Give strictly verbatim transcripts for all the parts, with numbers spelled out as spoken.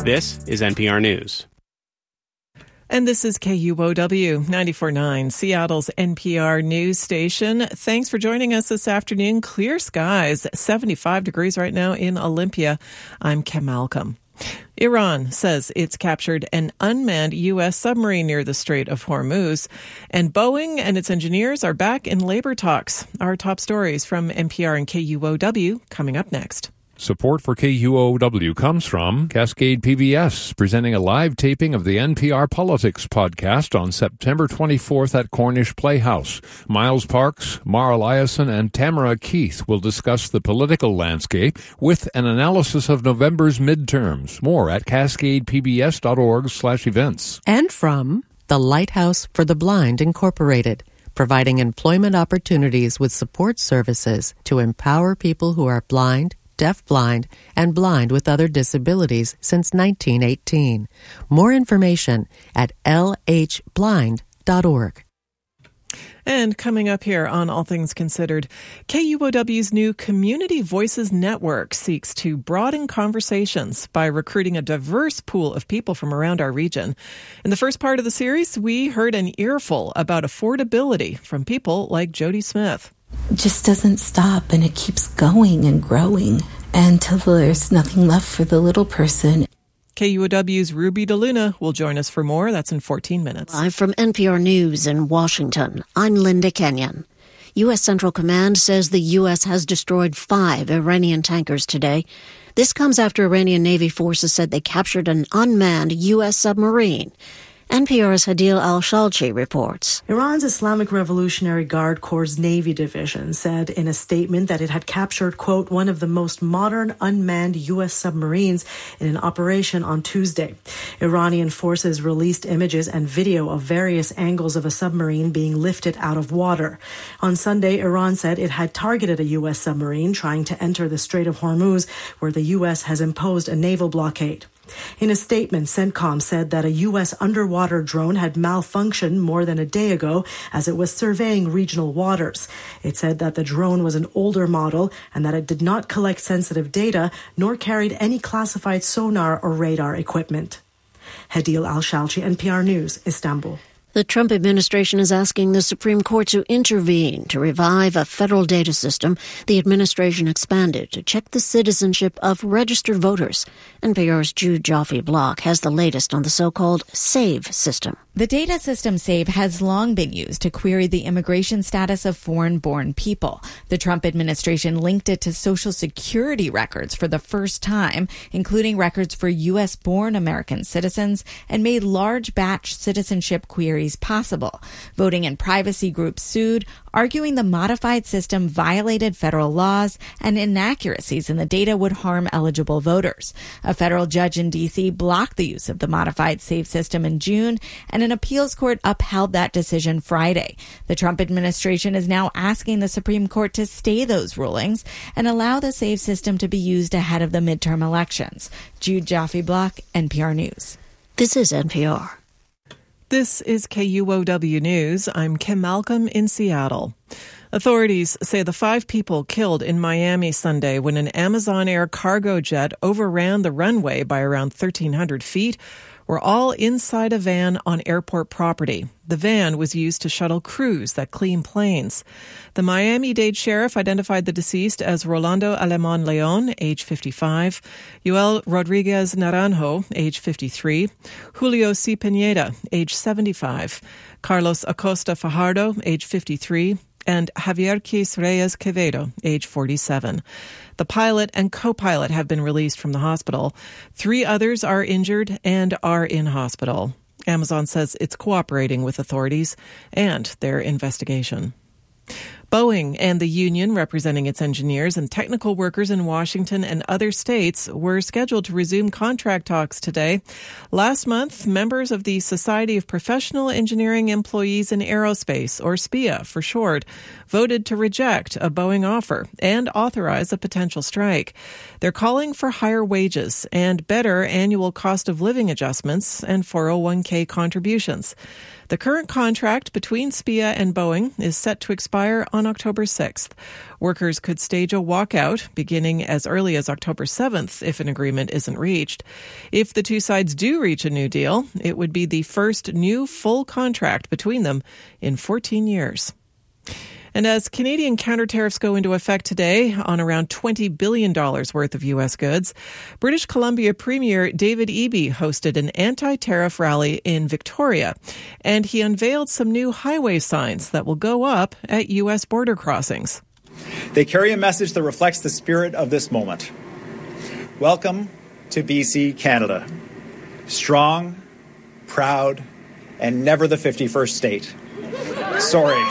This is N P R News. And this is K U O W ninety-four point nine, Seattle's N P R news station. Thanks for joining us this afternoon. Clear skies, seventy-five degrees right now in Olympia. I'm Kim Malcolm. Iran says it's captured an unmanned U S submarine near the Strait of Hormuz, and Boeing and its engineers are back in labor talks. Our top stories from N P R and K U O W coming up next. Support for K U O W comes from Cascade P B S, presenting a live taping of the N P R Politics podcast on September twenty-fourth at Cornish Playhouse. Miles Parks, Mara Eliason, and Tamara Keith will discuss the political landscape with an analysis of November's midterms. More at cascadepbs.org slash events. And from the Lighthouse for the Blind, Incorporated, providing employment opportunities with support services to empower people who are blind, deafblind, and blind with other disabilities since nineteen eighteen. More information at l h blind dot org. And coming up here on All Things Considered, K U O W's new Community Voices Network seeks to broaden conversations by recruiting a diverse pool of people from around our region. In the first part of the series, we heard an earful about affordability from people like Jody Smith. It just doesn't stop, and it keeps going and growing until there's nothing left for the little person. K U O W's Ruby DeLuna will join us for more. That's in fourteen minutes. Live from N P R News in Washington, I'm Linda Kenyon. U S Central Command says the U S has destroyed five Iranian tankers today. This comes after Iranian Navy forces said they captured an unmanned U S submarine. N P R's Hadil Al-Shalchi reports. Iran's Islamic Revolutionary Guard Corps' Navy Division said in a statement that it had captured, quote, one of the most modern unmanned U S submarines in an operation on Tuesday. Iranian forces released images and video of various angles of a submarine being lifted out of water. On Sunday, Iran said it had targeted a U S submarine trying to enter the Strait of Hormuz, where the U S has imposed a naval blockade. In a statement, CENTCOM said that a U S underwater drone had malfunctioned more than a day ago as it was surveying regional waters. It said that the drone was an older model and that it did not collect sensitive data nor carried any classified sonar or radar equipment. Hadil Al-Shalchi, N P R News, Istanbul. The Trump administration is asking the Supreme Court to intervene to revive a federal data system the administration expanded to check the citizenship of registered voters. N P R's Jude Joffe-Block has the latest on the so-called SAVE system. The data system SAVE has long been used to query the immigration status of foreign-born people. The Trump administration linked it to Social Security records for the first time, including records for U S-born American citizens, and made large batch citizenship queries possible. Voting and privacy groups sued, arguing the modified system violated federal laws and inaccuracies in the data would harm eligible voters. A federal judge in D C blocked the use of the modified SAVE system in June, and an appeals court upheld that decision Friday. The Trump administration is now asking the Supreme Court to stay those rulings and allow the SAVE system to be used ahead of the midterm elections. Jude Joffe-Block, N P R News. This is N P R. This is K U O W News. I'm Kim Malcolm in Seattle. Authorities say the five people killed in Miami Sunday when an Amazon Air cargo jet overran the runway by around thirteen hundred feet were all inside a van on airport property. The van was used to shuttle crews that clean planes. The Miami-Dade sheriff identified the deceased as Rolando Alemán León, age fifty-five, Yoel Rodriguez Naranjo, age fifty-three, Julio C. Pineda, age seventy-five, Carlos Acosta Fajardo, age fifty-three, and Javier Quis Reyes Quevedo, age forty-seven. The pilot and co-pilot have been released from the hospital. Three others are injured and are in hospital. Amazon says it's cooperating with authorities and their investigation. Boeing and the union representing its engineers and technical workers in Washington and other states were scheduled to resume contract talks today. Last month, members of the Society of Professional Engineering Employees in Aerospace, or S P E A for short, voted to reject a Boeing offer and authorize a potential strike. They're calling for higher wages and better annual cost of living adjustments and four oh one k contributions. The current contract between S P I A and Boeing is set to expire on October sixth. Workers could stage a walkout beginning as early as October seventh if an agreement isn't reached. If the two sides do reach a new deal, it would be the first new full contract between them in fourteen years. And as Canadian counter-tariffs go into effect today on around twenty billion dollars worth of U S goods, British Columbia Premier David Eby hosted an anti-tariff rally in Victoria, and he unveiled some new highway signs that will go up at U S border crossings. They carry a message that reflects the spirit of this moment. Welcome to B C, Canada. Strong, proud, and never the fifty-first state. Sorry.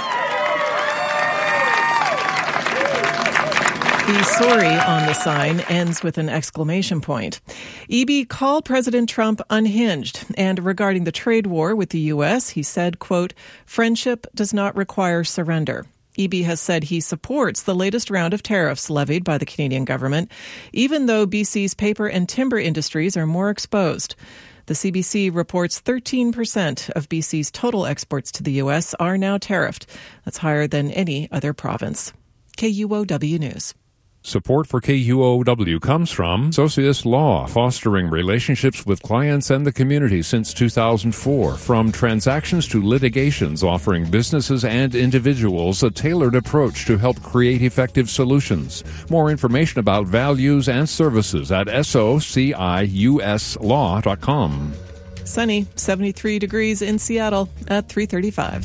The sorry on the sign ends with an exclamation point. Eby called President Trump unhinged, and regarding the trade war with the U S, he said, quote, "Friendship does not require surrender." Eby has said he supports the latest round of tariffs levied by the Canadian government, even though B C's paper and timber industries are more exposed. The C B C reports thirteen percent of B C's total exports to the U S are now tariffed. That's higher than any other province. K U O W News. Support for K U O W comes from Socius Law, fostering relationships with clients and the community since two thousand four. From transactions to litigations, offering businesses and individuals a tailored approach to help create effective solutions. More information about values and services at socius law dot com. Sunny, seventy-three degrees in Seattle at three thirty-five.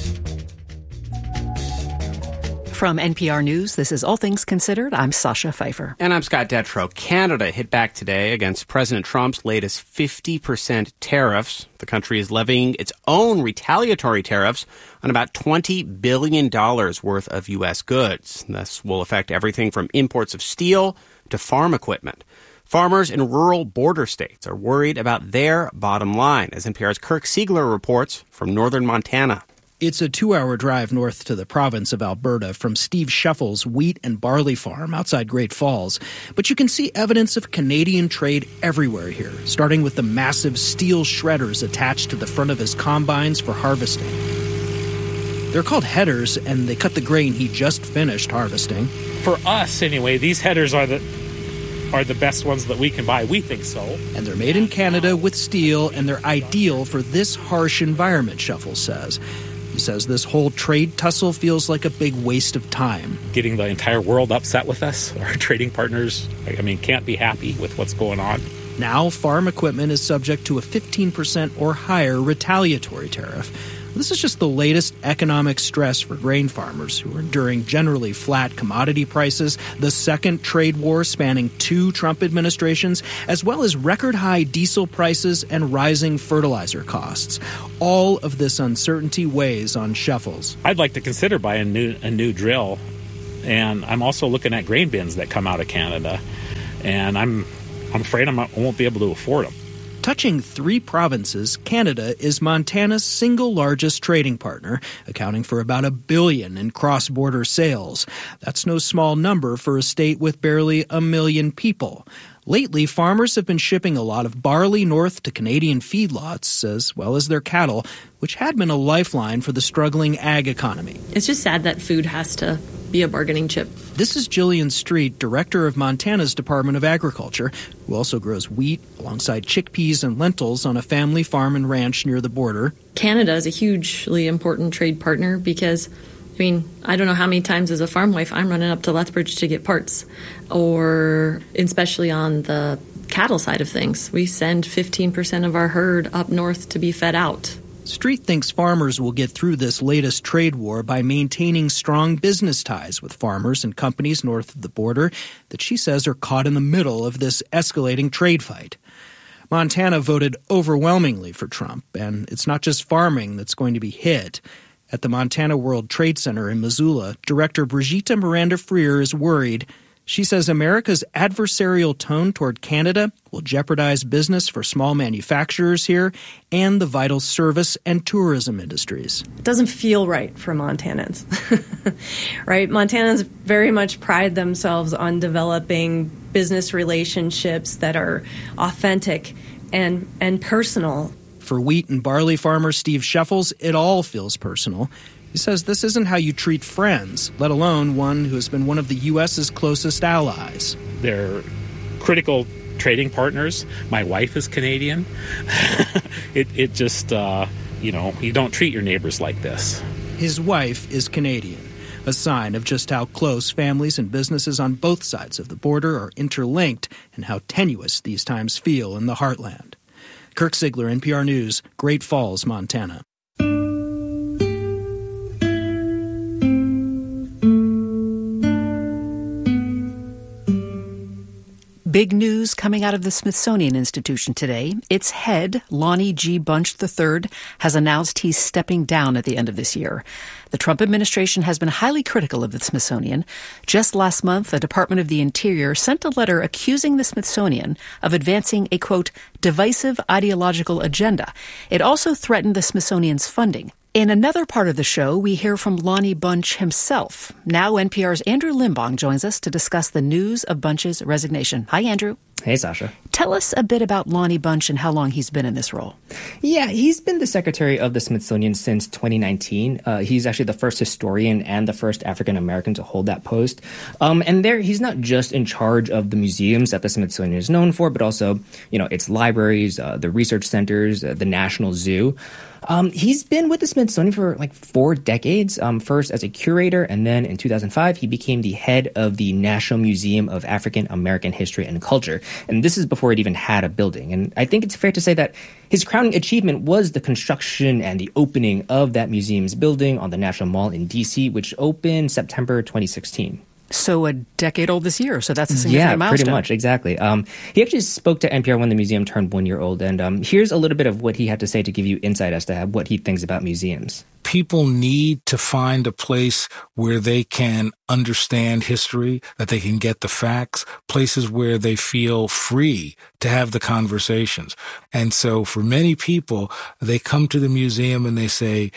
From N P R News, this is All Things Considered. I'm Sasha Pfeiffer. And I'm Scott Detrow. Canada hit back today against President Trump's latest fifty percent tariffs. The country is levying its own retaliatory tariffs on about twenty billion dollars worth of U S goods. This will affect everything from imports of steel to farm equipment. Farmers in rural border states are worried about their bottom line, as N P R's Kirk Siegler reports from northern Montana. It's a two-hour drive north to the province of Alberta from Steve Scheffel's wheat and barley farm outside Great Falls. But you can see evidence of Canadian trade everywhere here, starting with the massive steel shredders attached to the front of his combines for harvesting. They're called headers, and they cut the grain he just finished harvesting. For us, anyway, these headers are the are the best ones that we can buy. We think so. And they're made in Canada with steel, and they're ideal for this harsh environment, Scheffel says. He says this whole trade tussle feels like a big waste of time. Getting the entire world upset with us, our trading partners, I mean, can't be happy with what's going on. Now, farm equipment is subject to a fifteen percent or higher retaliatory tariff. This is just the latest economic stress for grain farmers who are enduring generally flat commodity prices, the second trade war spanning two Trump administrations, as well as record-high diesel prices and rising fertilizer costs. All of this uncertainty weighs on Scheffels. I'd like to consider buying a new, a new drill, and I'm also looking at grain bins that come out of Canada, and I'm, I'm afraid I'm, I won't be able to afford them. Touching three provinces, Canada is Montana's single largest trading partner, accounting for about a billion in cross-border sales. That's no small number for a state with barely a million people. Lately, farmers have been shipping a lot of barley north to Canadian feedlots, as well as their cattle, which had been a lifeline for the struggling ag economy. It's just sad that food has to be a bargaining chip. This is Jillian Street, director of Montana's Department of Agriculture, who also grows wheat alongside chickpeas and lentils on a family farm and ranch near the border. Canada is a hugely important trade partner because, I mean, I don't know how many times as a farm wife I'm running up to Lethbridge to get parts, or especially on the cattle side of things. We send fifteen percent of our herd up north to be fed out. Street thinks farmers will get through this latest trade war by maintaining strong business ties with farmers and companies north of the border that she says are caught in the middle of this escalating trade fight. Montana voted overwhelmingly for Trump, and it's not just farming that's going to be hit. At the Montana World Trade Center in Missoula, Director Brigitte Miranda Freer is worried She says America's adversarial tone toward Canada will jeopardize business for small manufacturers here and the vital service and tourism industries. It doesn't feel right for Montanans, right? Montanans very much pride themselves on developing business relationships that are authentic and, and personal. For wheat and barley farmer Steve Sheffels, it all feels personal. He says this isn't how you treat friends, let alone one who has been one of the U S's closest allies. They're critical trading partners. My wife is Canadian. it, it just, uh, you know, you don't treat your neighbors like this. His wife is Canadian, a sign of just how close families and businesses on both sides of the border are interlinked and how tenuous these times feel in the heartland. Kirk Ziegler, N P R News, Great Falls, Montana. Big news coming out of the Smithsonian Institution today. Its head, Lonnie G. Bunch the third, has announced he's stepping down at the end of this year. The Trump administration has been highly critical of the Smithsonian. Just last month, the Department of the Interior sent a letter accusing the Smithsonian of advancing a, quote, divisive ideological agenda. It also threatened the Smithsonian's funding. In another part of the show, we hear from Lonnie Bunch himself. Now N P R's Andrew Limbong joins us to discuss the news of Bunch's resignation. Hi, Andrew. Hey, Sasha. Tell us a bit about Lonnie Bunch and how long he's been in this role. Yeah, he's been the secretary of the Smithsonian since twenty nineteen. Uh, he's actually the first historian and the first African-American to hold that post. Um, and there, he's not just in charge of the museums that the Smithsonian is known for, but also, you know, its libraries, uh, the research centers, uh, the National Zoo. Um, he's been with the Smithsonian for like four decades, um, first as a curator, and then in two thousand five, he became the head of the National Museum of African American History and Culture. And this is before it even had a building. And I think it's fair to say that his crowning achievement was the construction and the opening of that museum's building on the National Mall in D C, which opened September twenty sixteen. So a decade old this year. So that's a significant yeah, milestone. Pretty much, exactly. Um, he actually spoke to N P R when the museum turned one year old. And um, here's a little bit of what he had to say to give you insight as to what he thinks about museums. People need to find a place where they can understand history, that they can get the facts, places where they feel free to have the conversations. And so for many people, they come to the museum and they say,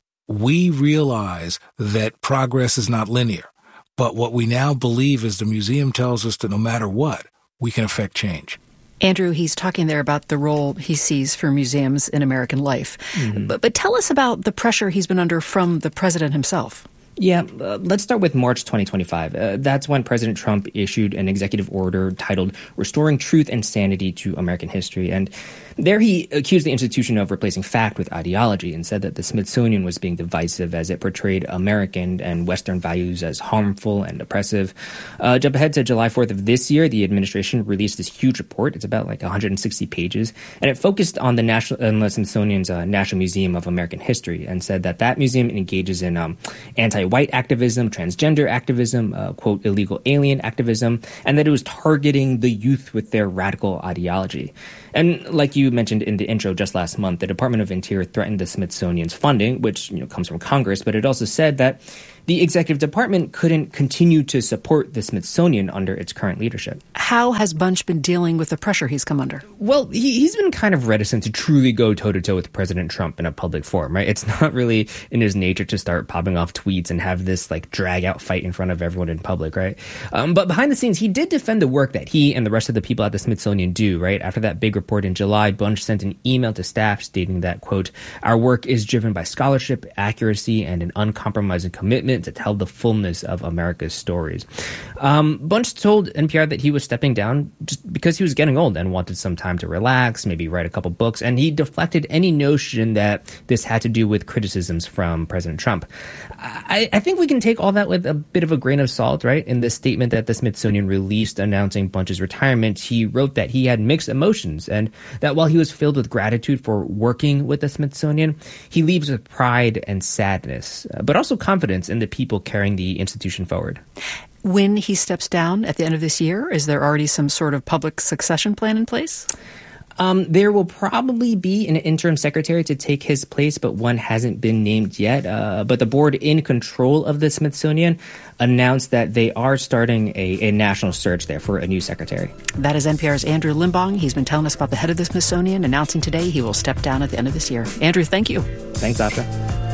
we realize that progress is not linear. But what we now believe is the museum tells us that no matter what, we can affect change. Andrew, he's talking there about the role he sees for museums in American life. Mm-hmm. But, but tell us about the pressure he's been under from the president himself. Yeah, uh, let's start with March twenty twenty-five. Uh, that's when President Trump issued an executive order titled Restoring Truth and Sanity to American History. And there he accused the institution of replacing fact with ideology and said that the Smithsonian was being divisive as it portrayed American and Western values as harmful and oppressive. Uh, jump ahead to July fourth of this year, the administration released this huge report. It's about like one hundred sixty pages, and it focused on the National, uh, the Smithsonian's uh, National Museum of American History and said that that museum engages in um, anti-white activism, transgender activism, uh, quote, illegal alien activism, and that it was targeting the youth with their radical ideology. And like you mentioned in the intro just last month, the Department of Interior threatened the Smithsonian's funding, which, you know, comes from Congress, but it also said that the executive department couldn't continue to support the Smithsonian under its current leadership. How has Bunch been dealing with the pressure he's come under? Well, he, he's been kind of reticent to truly go toe-to-toe with President Trump in a public forum, right? It's not really in his nature to start popping off tweets and have this, like, drag-out fight in front of everyone in public, right? Um, but behind the scenes, he did defend the work that he and the rest of the people at the Smithsonian do, right? After that big report in July, Bunch sent an email to staff stating that, quote, our work is driven by scholarship, accuracy, and an uncompromising commitment to tell the fullness of America's stories. Um, Bunch told N P R that he was stepping down just because he was getting old and wanted some time to relax, maybe write a couple books, and he deflected any notion that this had to do with criticisms from President Trump. I, I think we can take all that with a bit of a grain of salt, right? In the statement that the Smithsonian released announcing Bunch's retirement, he wrote that he had mixed emotions and that while he was filled with gratitude for working with the Smithsonian, he leaves with pride and sadness, but also confidence in the people carrying the institution forward. When he steps down at the end of this year, is there already some sort of public succession plan in place? Um, there will probably be an interim secretary to take his place, but one hasn't been named yet. Uh, but the board in control of the Smithsonian announced that they are starting a, a national search there for a new secretary. That is N P R's Andrew Limbong. He's been telling us about the head of the Smithsonian, announcing today he will step down at the end of this year. Andrew, thank you. Thanks, Asha.